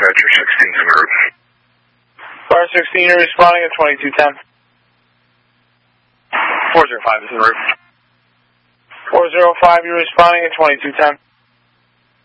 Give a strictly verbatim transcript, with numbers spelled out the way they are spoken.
Dispatcher sixteen en route. Car sixteen, you're responding at twenty-two ten. four zero five is en route. four zero five, you're responding at twenty-two ten.